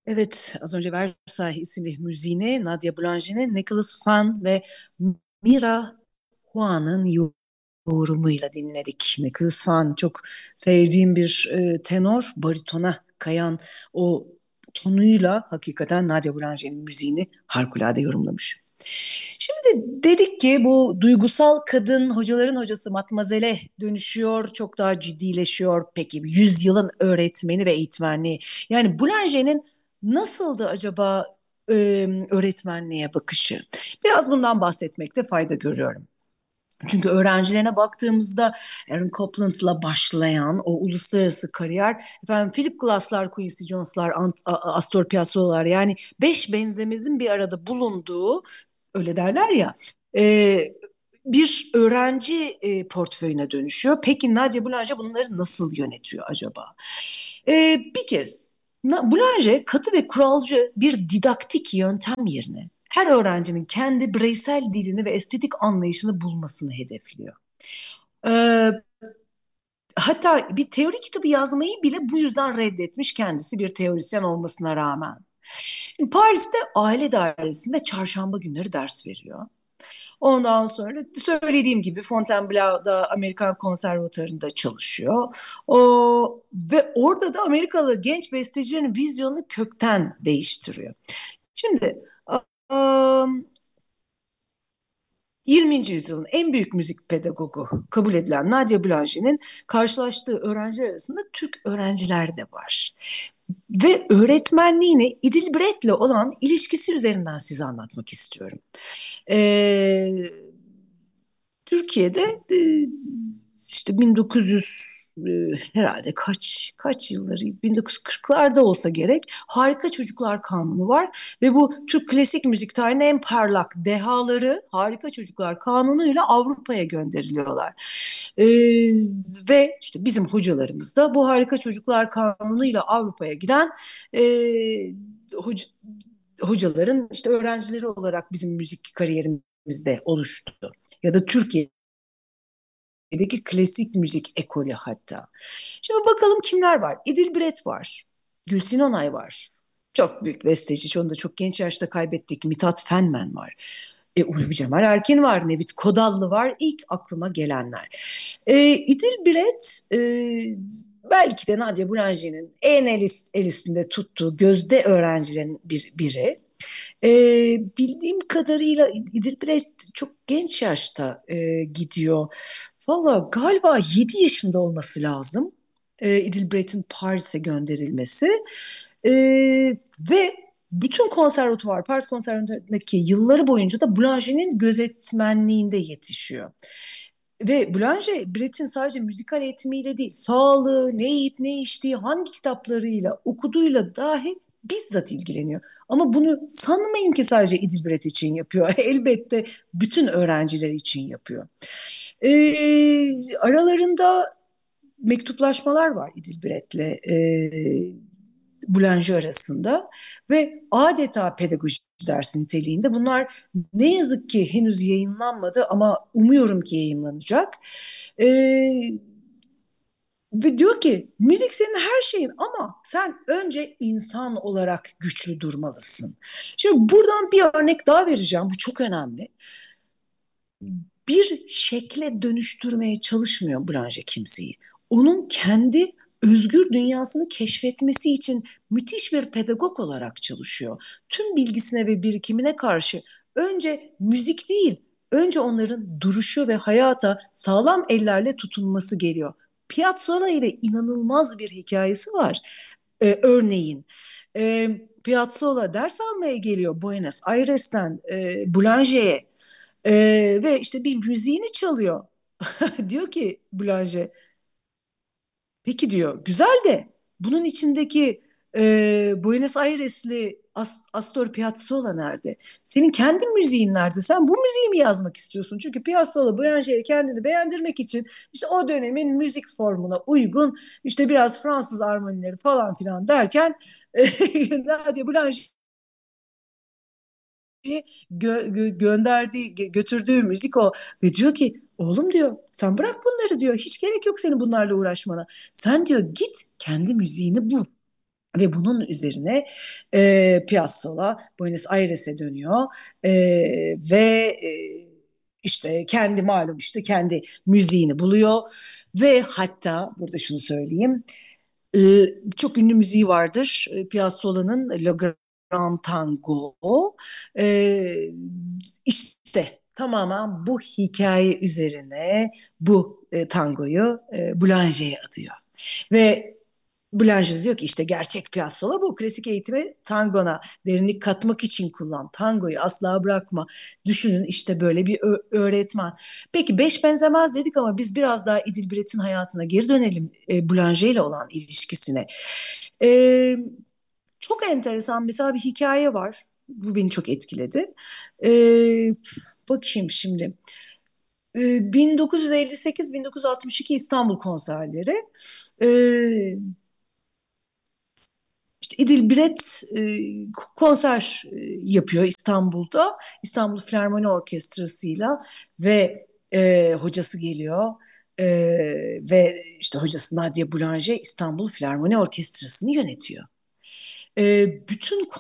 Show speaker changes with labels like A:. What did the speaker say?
A: Evet, az önce Versailles isimli müziğini Nadia Boulanger'in Nicholas Fan ve Mira Juan'ın yorumuyla dinledik. Nicholas Fan çok sevdiğim bir tenor, baritona kayan o tonuyla hakikaten Nadia Boulanger'in müziğini harikulade yorumlamış. Şimdi dedik ki bu duygusal kadın hocaların hocası Matmazel'e dönüşüyor, çok daha ciddileşiyor. Peki 100 yılın öğretmeni ve eğitmenliği. Yani Boulanger'in nasıldı acaba öğretmenliğe bakışı? Biraz bundan bahsetmekte fayda görüyorum. Çünkü öğrencilerine baktığımızda Aaron Copland'la başlayan o uluslararası kariyer, efendim Philip Glass'lar, Quincy Jones'lar, Astor Piazzolla'lar, yani beş benzemezin bir arada bulunduğu, öyle derler ya, e, bir öğrenci portföyüne dönüşüyor. Peki Nadia Boulanger bunları nasıl yönetiyor acaba? Bir kez Boulanger katı ve kuralcı bir didaktik yöntem yerine her öğrencinin kendi bireysel dilini ve estetik anlayışını bulmasını hedefliyor. Ee, Hatta bir teori kitabı yazmayı bile bu yüzden reddetmiş, kendisi bir teorisyen olmasına rağmen. Paris'te aile dairesinde çarşamba günleri ders veriyor. Ondan sonra söylediğim gibi Fontainebleau'da Amerikan Konservatuarı'nda çalışıyor. Ve orada da Amerikalı genç bestecilerin vizyonunu kökten değiştiriyor. Şimdi 20. yüzyılın en büyük müzik pedagogu kabul edilen Nadia Boulanger'in karşılaştığı öğrenciler arasında Türk öğrenciler de var. Ve öğretmenliğini İdilbret'le olan ilişkisi üzerinden size anlatmak istiyorum. Ee, Türkiye'de işte 1900 herhalde kaç yılları, 1940'larda olsa gerek, Harika Çocuklar Kanunu var ve bu Türk klasik müzik tarihinin en parlak dehaları Harika Çocuklar Kanunu'yla Avrupa'ya gönderiliyorlar. E, Ve işte bizim hocalarımız da bu Harika Çocuklar Kanunu'yla Avrupa'ya giden e, hoca, hocaların işte öğrencileri olarak bizim müzik kariyerimizde oluştu. Ya da Türkiye'deki klasik müzik ekolü hatta. Şimdi bakalım kimler var? İdilbret var. Gülsin Onay var. Çok büyük besteci. Onu da çok genç yaşta kaybettik. Mithat Fenmen var. Ulvi Cemal Erkin var. Nevit Kodallı var. İlk aklıma gelenler. İdilbret belki de Nadia Boulanger en el üstünde tuttuğu gözde öğrencilerin biri. E, Bildiğim kadarıyla İdilbret çok genç yaşta gidiyor. Valla galiba 7 yaşında olması lazım. İdilbret'in Paris'e gönderilmesi. E, Ve bütün konservatuvar, Paris konservatuvarındaki yılları boyunca da Boulanger'in gözetmenliğinde yetişiyor. Ve Boulanger, Brett'in sadece müzikal eğitimiyle değil, sağlığı, ne yiyip ne içtiği, hangi kitaplarıyla okuduğuyla dahi bizzat ilgileniyor. Ama bunu sanmayın ki sadece Idilbret için yapıyor. Elbette bütün öğrenciler için yapıyor. Aralarında mektuplaşmalar var İdilbret'le Boulanger arasında ve adeta pedagoji dersi niteliğinde. Bunlar ne yazık ki henüz yayınlanmadı ama umuyorum ki yayınlanacak. Ve diyor ki müzik senin her şeyin ama sen önce insan olarak güçlü durmalısın. Şimdi buradan bir örnek daha vereceğim. Bu çok önemli. Bir şekle dönüştürmeye çalışmıyor Branche kimseyi. Onun kendi özgür dünyasını keşfetmesi için müthiş bir pedagog olarak çalışıyor. Tüm bilgisine ve birikimine karşı önce müzik değil, önce onların duruşu ve hayata sağlam ellerle tutunması geliyor. Piazzolla ile inanılmaz bir hikayesi var. Örneğin Piazzolla ders almaya geliyor Buenos Aires'ten Boulanger'e. Ve işte bir müziğini çalıyor. Diyor ki Boulanger, peki diyor, güzel de bunun içindeki Buenos Aires'li Astor Piazzolla nerede? Senin kendi müziğin nerede? Sen bu müziği mi yazmak istiyorsun? Çünkü Piazzolla Boulanger'e kendini beğendirmek için işte o dönemin müzik formuna uygun işte biraz Fransız armonileri falan filan derken Nadia Boulanger gönderdiği, götürdüğü müzik o. Ve diyor ki oğlum diyor, sen bırak bunları diyor. Hiç gerek yok senin bunlarla uğraşmana. Sen diyor git kendi müziğini bul. Ve bunun üzerine Piazzolla Buenos Aires'e dönüyor. E, ve işte kendi malum işte kendi müziğini buluyor. Ve hatta burada şunu söyleyeyim. E, çok ünlü müziği vardır. Piazzolla'nın Le Grand Tango. E, işte tamamen bu hikaye üzerine bu tangoyu Boulanger'e adıyor. Ve Boulanger diyor ki işte gerçek Piazzolla bu. Klasik eğitimi tangona derinlik katmak için kullan. Tangoyu asla bırakma. Düşünün işte böyle bir öğretmen. Peki beş benzemez dedik ama biz biraz daha İdil hayatına geri dönelim. Boulanger ile olan ilişkisine. E, çok enteresan mesela bir hikaye var. Bu beni çok etkiledi. E, bakayım şimdi. 1958-1962 İstanbul konserleri. E, İşte İdil Biret konser yapıyor İstanbul'da. İstanbul Filarmoni Orkestrası'yla ve hocası geliyor. E, ve işte hocası Nadia Boulanger İstanbul Filarmoni Orkestrası'nı yönetiyor. Bütün